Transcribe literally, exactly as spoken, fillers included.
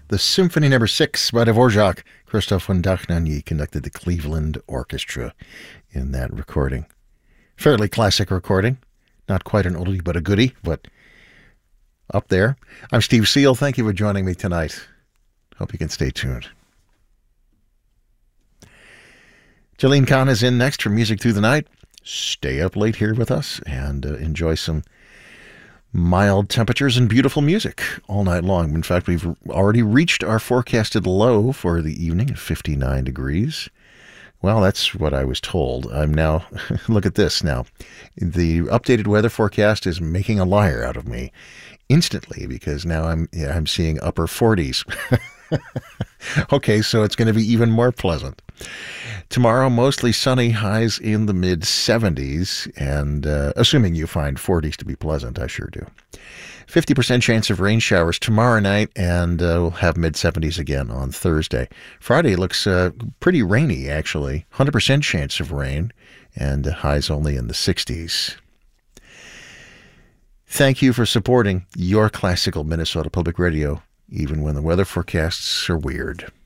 the Symphony Number Six by Dvorak. Christoph von Dohnanyi conducted the Cleveland Orchestra in that recording. Fairly classic recording. Not quite an oldie, but a goodie, but up there. I'm Steve Seal. Thank you for joining me tonight. Hope you can stay tuned. Jolene Kahn is in next for Music Through the Night. Stay up late here with us and uh, enjoy some mild temperatures and beautiful music all night long. In fact, we've already reached our forecasted low for the evening at fifty-nine degrees. Well, that's what I was told. I'm now, look at this now. The updated weather forecast is making a liar out of me instantly because now I'm yeah, I'm seeing upper forties. Okay, so it's going to be even more pleasant. Tomorrow, mostly sunny, highs in the mid-seventies, and uh, assuming you find forties to be pleasant, I sure do. fifty percent chance of rain showers tomorrow night, and uh, we'll have mid-seventies again on Thursday. Friday looks uh, pretty rainy, actually. one hundred percent chance of rain, and highs only in the sixties. Thank you for supporting your classical Minnesota Public Radio, even when the weather forecasts are weird.